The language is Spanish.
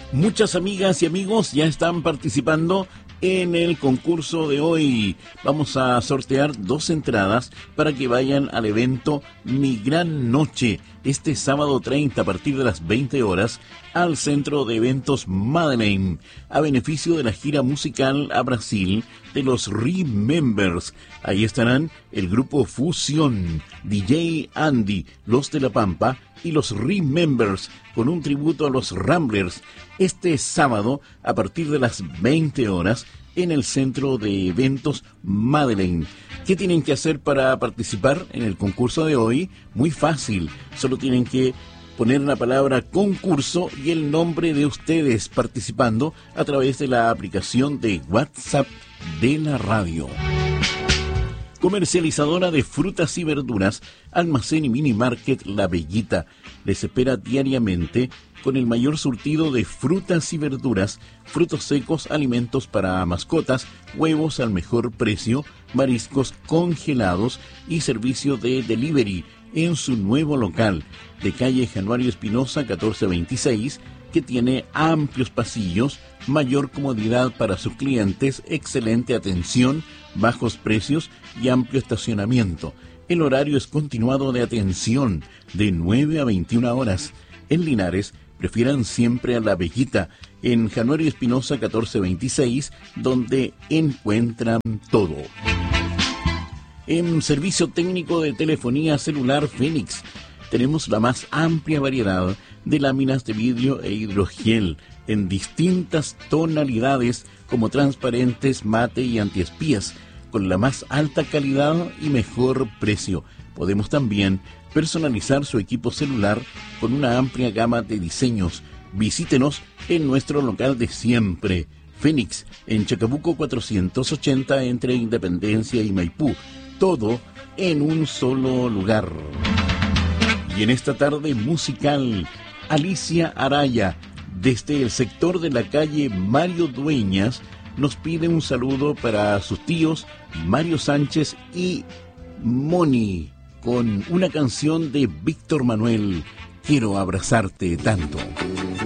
Muchas amigas y amigos ya están participando en el concurso de hoy. Vamos a sortear 2 entradas para que vayan al evento Mi Gran Noche este sábado 30 a partir de las 20 horas al Centro de Eventos Madeleine, a beneficio de la gira musical a Brasil de los Remembers. Ahí estarán el grupo Fusión, DJ Andy, Los de la Pampa y los Remembers, con un tributo a los Ramblers, este sábado a partir de las 20 horas en el Centro de Eventos Madeleine. ¿Qué tienen que hacer para participar en el concurso de hoy? Muy fácil, solo tienen que poner la palabra concurso y el nombre de ustedes participando a través de la aplicación de WhatsApp de la radio. Comercializadora de frutas y verduras, Almacén y Mini Market La Bellita les espera diariamente con el mayor surtido de frutas y verduras, frutos secos, alimentos para mascotas, huevos al mejor precio, mariscos congelados y servicio de delivery en su nuevo local de calle Januario Espinosa 1426, que tiene amplios pasillos, mayor comodidad para sus clientes, excelente atención, bajos precios y amplio estacionamiento. El horario es continuado de atención de 9 a 21 horas. En Linares, prefieran siempre a La Bellita, en Januario Espinosa 1426, donde encuentran todo. En servicio técnico de telefonía celular Fénix, tenemos la más amplia variedad de láminas de vidrio e hidrogel en distintas tonalidades como transparentes, mate y antiespías, con la más alta calidad y mejor precio. Podemos también personalizar su equipo celular con una amplia gama de diseños. Visítenos en nuestro local de siempre, Fénix, en Chacabuco 480 entre Independencia y Maipú. Todo en un solo lugar. Y en esta tarde musical, Alicia Araya, desde el sector de la calle Mario Dueñas, nos pide un saludo para sus tíos Mario Sánchez y Moni, con una canción de Víctor Manuel, Quiero abrazarte tanto.